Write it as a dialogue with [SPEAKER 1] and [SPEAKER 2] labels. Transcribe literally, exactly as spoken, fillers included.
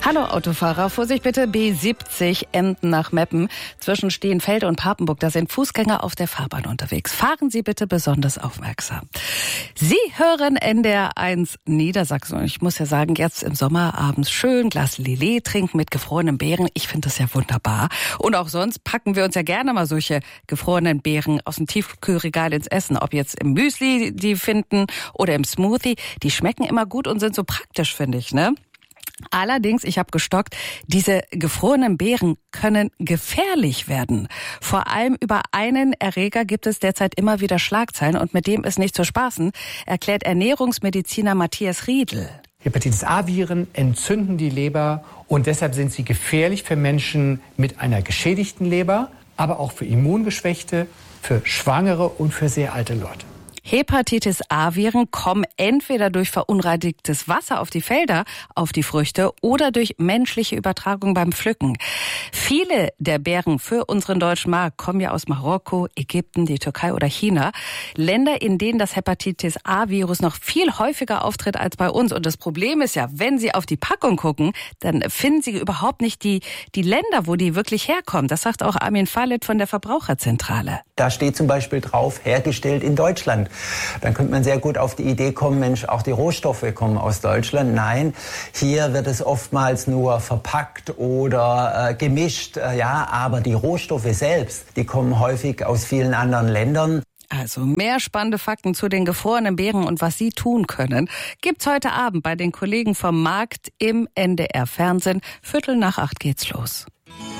[SPEAKER 1] Hallo Autofahrer, Vorsicht bitte, B siebzig Emden nach Meppen. Zwischen Steenfelde und Papenburg, da sind Fußgänger auf der Fahrbahn unterwegs. Fahren Sie bitte besonders aufmerksam. Sie hören N D R eins Niedersachsen. Und ich muss ja sagen, jetzt im Sommer abends schön Glas Lillet trinken mit gefrorenen Beeren. Ich finde das ja wunderbar. Und auch sonst packen wir uns ja gerne mal solche gefrorenen Beeren aus dem Tiefkühlregal ins Essen. Ob jetzt im Müsli die finden oder im Smoothie. Die schmecken immer gut und sind so praktisch, finde ich, ne? Allerdings, ich habe gestockt, diese gefrorenen Beeren können gefährlich werden. Vor allem über einen Erreger gibt es derzeit immer wieder Schlagzeilen und mit dem ist nicht zu spaßen, erklärt Ernährungsmediziner Matthias Riedl.
[SPEAKER 2] Hepatitis A-Viren entzünden die Leber und deshalb sind sie gefährlich für Menschen mit einer geschädigten Leber, aber auch für Immungeschwächte, für Schwangere und für sehr alte Leute.
[SPEAKER 1] Hepatitis A-Viren kommen entweder durch verunreinigtes Wasser auf die Felder, auf die Früchte oder durch menschliche Übertragung beim Pflücken. Viele der Beeren für unseren deutschen Markt kommen ja aus Marokko, Ägypten, die Türkei oder China. Länder, in denen das Hepatitis A-Virus noch viel häufiger auftritt als bei uns. Und das Problem ist ja, wenn Sie auf die Packung gucken, dann finden Sie überhaupt nicht die, die Länder, wo die wirklich herkommen. Das sagt auch Armin Fallet von der Verbraucherzentrale.
[SPEAKER 3] Da steht zum Beispiel drauf, hergestellt in Deutschland. Dann könnte man sehr gut auf die Idee kommen, Mensch, auch die Rohstoffe kommen aus Deutschland. Nein, hier wird es oftmals nur verpackt oder äh, gemischt. Äh, ja, aber die Rohstoffe selbst, die kommen häufig aus vielen anderen Ländern.
[SPEAKER 1] Also mehr spannende Fakten zu den gefrorenen Beeren und was Sie tun können, gibt's heute Abend bei den Kollegen vom Markt im N D R Fernsehen. Viertel nach acht geht's los.